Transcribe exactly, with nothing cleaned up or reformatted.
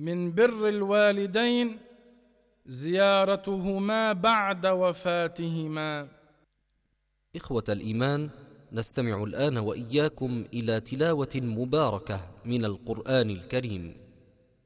من بر الوالدين زيارتهما بعد وفاتهما. إخوة الإيمان، نستمع الآن وإياكم إلى تلاوة مباركة من القرآن الكريم.